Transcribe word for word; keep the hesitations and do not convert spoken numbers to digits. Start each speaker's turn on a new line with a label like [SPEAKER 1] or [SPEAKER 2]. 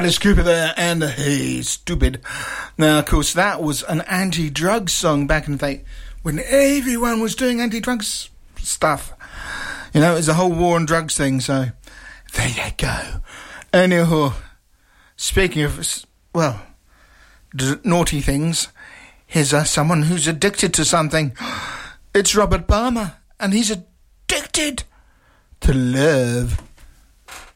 [SPEAKER 1] Alice Cooper there, and Hey Stupid. Now, of course, that was an anti-drug song back in the day when everyone was doing anti-drugs stuff. You know, it was a whole war on drugs thing, so there you go. Anyhow, speaking of, well, d- naughty things, here's uh, someone who's addicted to something. It's Robert Palmer, and he's addicted to love.